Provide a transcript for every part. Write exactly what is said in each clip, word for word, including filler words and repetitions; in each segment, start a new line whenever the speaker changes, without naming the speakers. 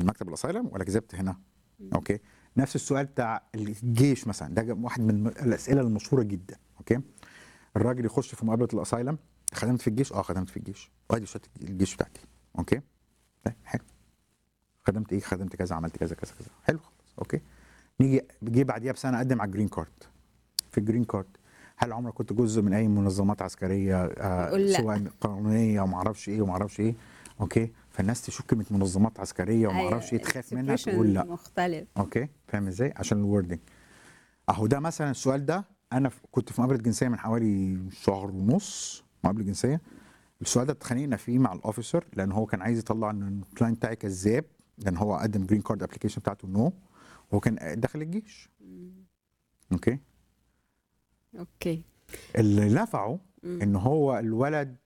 المكتب الاسايلم ولا كذبت هنا؟ اوكي. نفس السؤال بتاع الجيش مثلا، ده واحد من الاسئله المشهوره جدا. اوكي. الراجل يخش في مقابله الاسايلم، خدمت في الجيش؟ اه خدمت في الجيش، وادي شهاده الجيش بتاعتي. اوكي. طيب حلو. خدمت ايه؟ خدمت كذا، عملت كذا كذا كذا. حلو خلاص. اوكي. نيجي جه بعديها بسنه اقدم على الجرين كارد. في الجرين كارد، هل عمرك كنت جزء من اي منظمات عسكريه آه سواء قانونيه وما اعرفش ايه وما اعرفش ايه؟ اوكي. فالناس تشك من منظمات عسكريه وما اعرفش ايه، تخاف منها تقول لا.
مختلف.
اوكي. فاهم ازاي؟ عشان الوردنج. اهو ده مثلا السؤال ده انا كنت في مقابله جنسيه من حوالي شهر ونص، مقابله جنسيه. السؤال ده اتخانقنا فيه مع الاوفيسر لان هو كان عايز يطلع ان الكلاينت بتاعي كذاب، لان هو قدم جرين كارد ابلكيشن بتاعته نو، وهو كان داخل الجيش. اوكي.
اوكي.
اللي نفعه ان هو الولد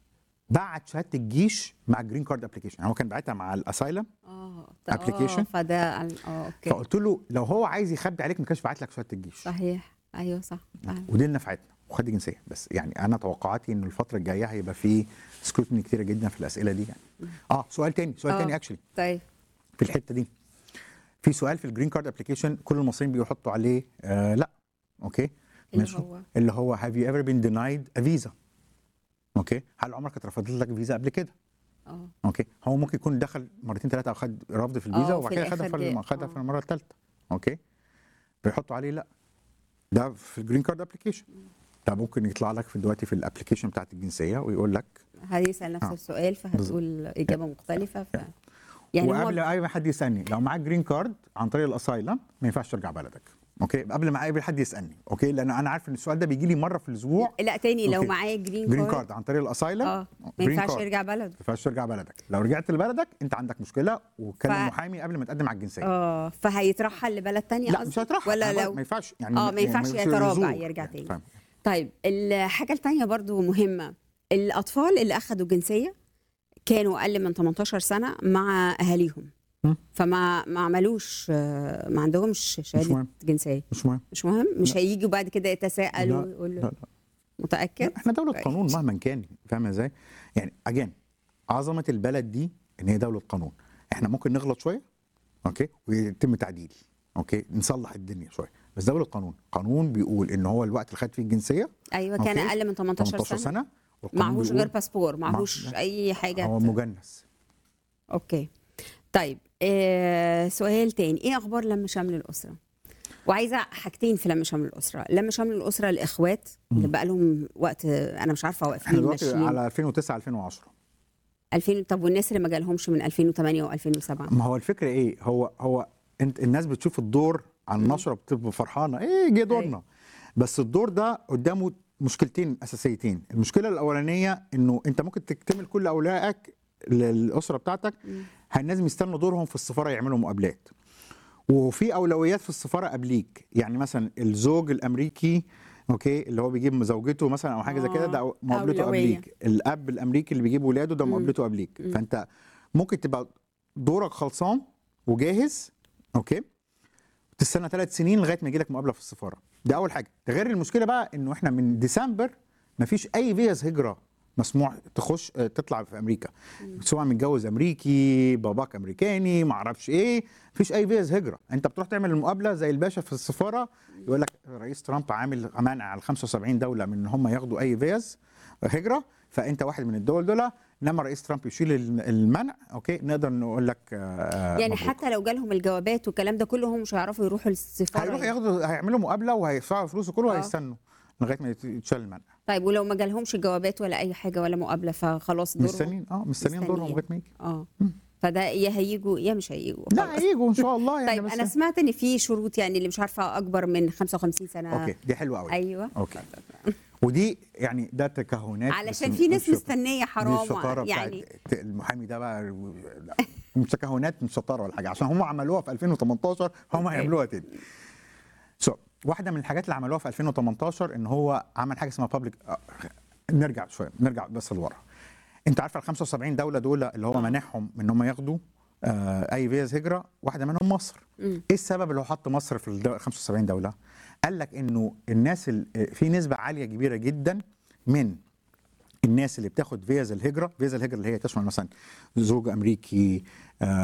بعت شهاده الجيش مع الجرين كارد ابلكيشن، يعني هو كان باعتها مع الاسايلم
اه
ابلكيشن.
فده اه اوكي.
فقلت له لو هو عايز يخبي عليك ما كانش باعت لك شهاده الجيش.
صحيح. ايوه صح.
ودي اللي نفعتنا وخد جنسيه. بس يعني انا توقعاتي ان الفتره الجايه هيبقى في سكروتني كتيره جدا في الاسئله دي يعني. اه سؤال تاني سؤال
أوه.
تاني اكشلي.
طيب
في الحته دي في سؤال في الجرين كارد ابلكيشن كل المصريين بيحطوا عليه آه لا. اوكي.
اللي هو
اللي هو have you ever been denied a visa؟ اوكي. هل عمرك اترفضت لك فيزا قبل كده؟
اه
اوكي. هو ممكن يكون دخل مرتين ثلاثه او خد رفض في الفيزا وبعد كده خدها في خدها في المره الثالثه. اوكي. بيحطوا عليه لا. ده في الجرين كارد ابلكيشن. ده ممكن يطلع لك في دلوقتي في الابلكيشن بتاعت الجنسيه ويقول لك
هيسال نفس آه. السؤال فهتقول اجابه مختلفه. ف...
يعني وقبل هو... اي حد يسالني لو معاك جرين كارد عن طريق الاسايلم ما ينفعش ترجع بلدك. اوكي. قبل ما اي حد يسالني. اوكي. لان انا عارف ان السؤال ده بيجي لي مره في الاسبوع.
لا تاني لو معايا جرين,
جرين كارد عن طريق الاسايلم
اه ما ينفعش يرجع بلدك. ما
ينفعش ترجع بلدك. لو رجعت لبلدك انت عندك مشكله وكلم ف... محامي قبل ما تقدم على الجنسيه.
اه فهيترحل لبلد ثانيه.
لا مش هيترحل
ولا لو
ما ينفعش يعني
اه ما ينفعش
يعني
يتراجع يرجع تاني. فهم. طيب الحاجه الثانيه برضو مهمه، الاطفال اللي اخذوا جنسيه كانوا اقل من ثمانية عشر سنه مع اهاليهم، فما ما عملوش ما عندهمش شهاده جنسيه.
مش مهم.
مش مهم. مش هييجوا بعد كده يتساءلوا ويقولوا لا لا. متاكد؟
احنا دوله قانون مهما كان. فاهمه ازاي؟ يعني اجان عظمه البلد دي ان هي دوله قانون. احنا ممكن نغلط شويه اوكي ويتم تعديل. اوكي. نصلح الدنيا شويه. بس دوله قانون، قانون بيقول ان هو الوقت اللي خد فيه الجنسيه
ايوه كان اقل من ثمانية عشر سنه, سنة معهوش غير باسبور، معهوش مع... اي حاجه.
هو مجنس.
اوكي. طيب آه سؤال تاني، ايه اخبار لم شمل الاسره؟ وعايزه حاجتين في لم شمل الاسره، لم شمل الاسره الاخوات اللي بقى لهم وقت انا مش عارفه واقفين
ماشيين على ألفين وتسعة ألفين وعشرة.
ألفين. طب والناس اللي ما جالهمش من ألفين وثمانية و2007؟
ما هو الفكره ايه؟ هو هو انت الناس بتشوف الدور على النشره بتبقى فرحانه ايه جه دورنا. بس الدور ده قدامه مشكلتين اساسيتين. المشكله الاولانيه انه انت ممكن تكتمل كل اولوياتك للاسره بتاعتك، لازم يستنوا دورهم في السفاره يعملوا مقابلات. وفي اولويات في السفاره قبليك، يعني مثلا الزوج الامريكي اوكي اللي هو بيجيب زوجته مثلا او حاجه زي كده ده مقابلته قبليك. الاب الامريكي اللي بيجيب ولاده ده مقابلته قبليك. فانت ممكن تبقى دورك خلصان وجاهز اوكي تستنى ثلاث سنين لغايه ما يجي لك مقابله في السفاره. ده اول حاجه. ده غير المشكله بقى انه احنا من ديسمبر ما فيش اي فيز هجره مسموح تخش تطلع في امريكا. سواء متجوز امريكي باباك امريكاني ما اعرفش ايه، مفيش اي فيز هجره. انت بتروح تعمل المقابله زي الباشا في السفاره يقول لك رئيس ترامب عامل منع على خمسة وسبعين دوله من ان هم ياخدوا اي فيز هجره، فانت واحد من الدول دول. لما رئيس ترامب يشيل المنع اوكي نقدر نقول لك آه
يعني مبروك. حتى لو جالهم الجوابات والكلام ده كله هم مش هيعرفوا يروحوا للسفاره.
هيروحوا ياخدوا هيعملوا مقابله وهيدفعوا فلوس كله وهيستنوا لغايه ما يتشال المنع.
طيب ولو ما جالهمش جوابات ولا اي حاجه ولا مقابله فخلاص دورهم
مستنيين اه مستنيين دورهم لغايه ما يجي.
اه فده يا هيجوا يا مش هيجوا.
لا هيجوا ان شاء الله يعني.
طيب انا سمعت ان في شروط يعني اللي مش عارفه اكبر من خمسة وخمسين سنه.
اوكي دي حلوه قوي.
ايوه
اوكي. ودي يعني ده تكهنات
علشان في ناس مستنيه حرام يعني
المحامي ده بقى لا مش تكهنات مش شطاره ولا حاجه عشان هم عملوها في ألفين وثمانية عشر هم هيعملوها تاني. سو so, واحده من الحاجات اللي عملوها في ألفين وثمانية عشر ان هو عمل حاجه اسمها بابليك. نرجع شويه نرجع بس لورا. انت عارف ال خمسة وسبعين دوله دول اللي هو منحهم ان هم ياخدوا آه اي فيز هجره، واحده منهم مصر. م. ايه السبب اللي هو حط مصر في ال خمسة وسبعين دوله؟ قال لك انه الناس في نسبه عاليه كبيره جدا من الناس اللي بتاخد فيز الهجره، فيز الهجره اللي هي تشمل مثلا زوج امريكي آه